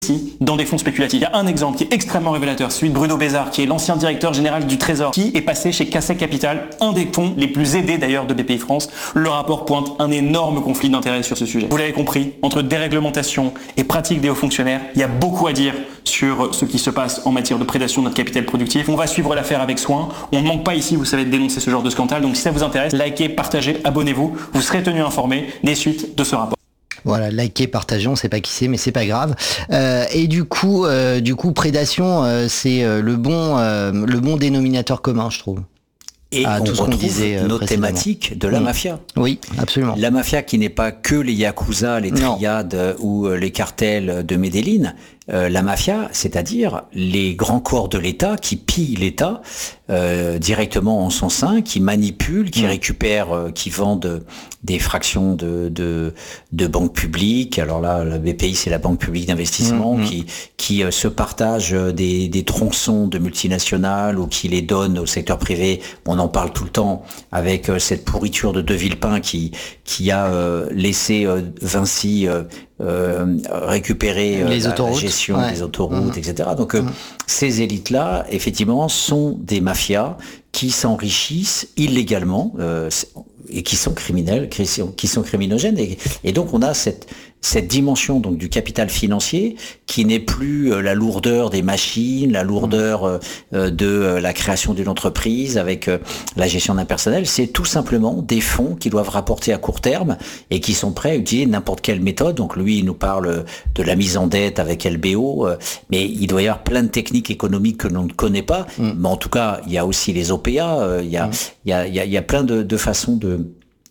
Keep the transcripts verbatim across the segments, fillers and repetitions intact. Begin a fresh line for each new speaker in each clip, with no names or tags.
ici dans des fonds spéculatifs. Il y a un exemple qui est extrêmement révélateur, celui de Bruno Bézard, qui est l'ancien directeur général du Trésor, qui est passé chez Cassec Capital, un des fonds les plus aidés d'ailleurs de B P I France. Le rapport pointe un énorme conflit d'intérêts sur ce sujet. Vous l'avez compris, entre déréglementation et pratique des hauts fonctionnaires, il y a beaucoup à dire sur ce qui se passe en matière de prédation de notre capital productif. On va suivre l'affaire avec soin. On ne manque pas ici, vous savez, de dénoncer ce genre de scandale. Donc si ça vous intéresse, likez, partagez, abonnez-vous. Vous serez tenu informé des suites de ce rapport.
Voilà, liker, partager, on sait pas qui c'est, mais c'est pas grave. Euh, et du coup, euh, du coup, prédation, euh, c'est euh, le bon, euh, le bon dénominateur commun, je trouve.
Et
à
on
tout ce qu'on
retrouve
disait, euh,
nos
précédemment.
thématiques de la
Mmh.
mafia.
Oui, absolument.
La mafia qui n'est pas que les yakuza, les
Non.
triades euh, ou euh, les cartels de Medellín. Euh, la mafia, c'est-à-dire les grands corps de l'État qui pillent l'État euh, directement en son sein, qui manipulent, qui
Mmh.
récupèrent, euh, qui vendent des fractions de, de, de banques publiques. Alors là, la B P I, c'est la Banque publique d'investissement,
Mmh.
qui, qui euh, se partagent des, des tronçons de multinationales ou qui les donnent au secteur privé. On en parle tout le temps avec euh, cette pourriture de De Villepin qui, qui a euh, laissé euh, Vinci euh, euh, récupérer euh,
Les
la, la
autoroutes.
gestion
Ouais.
des autoroutes,
Mmh.
et cetera. Donc euh,
Mmh.
ces élites-là, effectivement, sont des mafias qui s'enrichissent illégalement euh, et qui sont criminels, qui sont, qui sont criminogènes. Et, et donc on a cette, cette dimension donc du capital financier qui n'est plus euh, la lourdeur des machines, la lourdeur euh, de euh, la création d'une entreprise avec euh, la gestion d'un personnel. C'est tout simplement des fonds qui doivent rapporter à court terme et qui sont prêts à utiliser n'importe quelle méthode. Donc lui, il nous parle de la mise en dette avec L B O, euh, mais il doit y avoir plein de techniques économiques que l'on ne connaît pas. Mm. Mais en tout cas, il y a aussi les O P A, euh, il y a, mm. il y a, il y a, il y a plein de, de façons de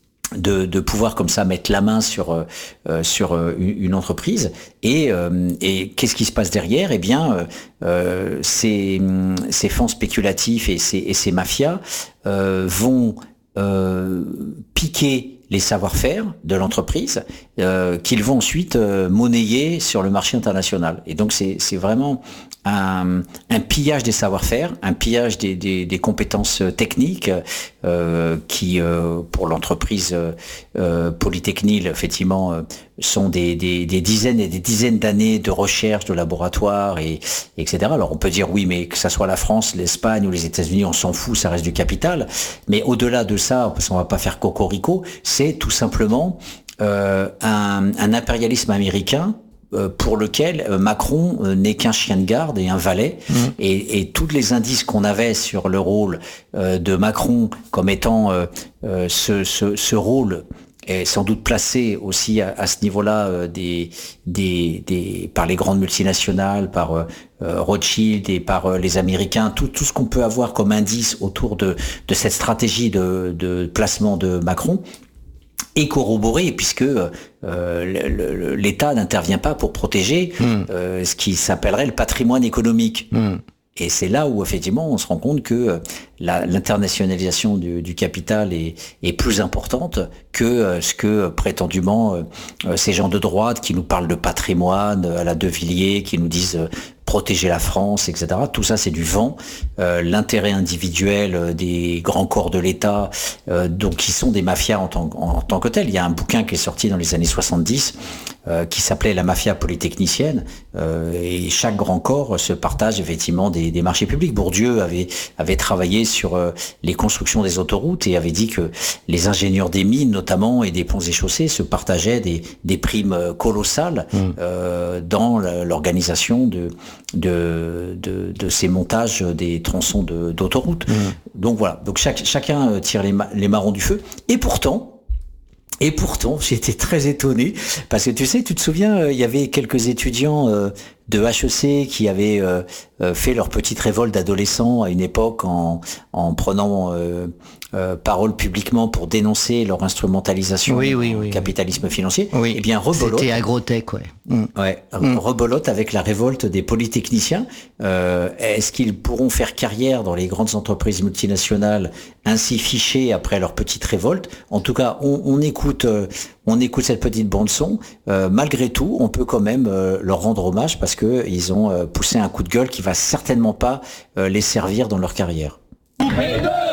De, de pouvoir comme ça mettre la main sur euh, sur euh, une entreprise et, euh, et qu'est-ce qui se passe derrière? Eh bien, euh, ces, ces fonds spéculatifs et ces, et ces mafias euh, vont euh, piquer les savoir-faire de l'entreprise euh, qu'ils vont ensuite euh, monnayer sur le marché international. Et donc c'est c'est vraiment un, un pillage des savoir-faire, un pillage des, des, des compétences techniques euh, qui, euh, pour l'entreprise euh, Polytechnil, effectivement, euh, sont des, des, des dizaines et des dizaines d'années de recherche, de laboratoire, et, et etc. Alors on peut dire oui, mais que ça soit la France, l'Espagne ou les États-Unis, on s'en fout, ça reste du capital. Mais au-delà de ça, parce qu'on va pas faire cocorico, c'est tout simplement euh, un, un impérialisme américain pour lequel Macron n'est qu'un chien de garde et un valet. Mmh. Et, et tous les indices qu'on avait sur le rôle de Macron comme étant euh, ce, ce, ce rôle est sans doute placé aussi à, à ce niveau-là euh, des, des, des, par les grandes multinationales, par euh, Rothschild et par euh, les Américains, tout, tout ce qu'on peut avoir comme indice autour de, de cette stratégie de, de placement de Macron est corroboré puisque euh, l'État n'intervient pas pour protéger mmh. euh, ce qui s'appellerait le patrimoine économique. Mmh. Et c'est là où effectivement on se rend compte que l'internationalisation du, du capital est, est plus importante que euh, ce que prétendument euh, ces gens de droite qui nous parlent de patrimoine à la De Villiers, qui nous disent euh, protéger la France, et cetera. Tout ça, c'est du vent. Euh, l'intérêt individuel des grands corps de l'État, euh, donc qui sont des mafias en tant, en, en tant que tels. Il y a un bouquin qui est sorti dans les années soixante-dix euh, qui s'appelait La mafia polytechnicienne. Euh, et chaque grand corps se partage effectivement des, des marchés publics. Bourdieu avait, avait travaillé sur euh, les constructions des autoroutes et avait dit que les ingénieurs des mines, notamment, et des ponts et chaussées se partageaient des, des primes colossales mmh. euh, dans l'organisation de De, de, de ces montages des tronçons d'autoroute. De, mmh. Donc voilà, donc chaque, chacun tire les, les marrons du feu. Et pourtant, et pourtant, j'étais très étonné, parce que tu sais, tu te souviens, il y avait quelques étudiants euh, de H E C qui avaient euh, fait leur petite révolte d'adolescents à une époque en, en prenant euh, euh, parole publiquement pour dénoncer leur instrumentalisation
oui, oui, oui,
du capitalisme
oui.
financier.
Oui.
Eh bien, rebolote.
C'était agrotech, ouais.
Mm. Ouais, mm. rebolote avec la révolte des polytechniciens. Euh, Est-ce qu'ils pourront faire carrière dans les grandes entreprises multinationales ainsi fichées après leur petite révolte? En tout cas, on, on écoute, euh, on écoute cette petite bande son. Euh, malgré tout, on peut quand même euh, leur rendre hommage parce que ils ont euh, poussé un coup de gueule qui va certainement pas euh, les servir dans leur carrière.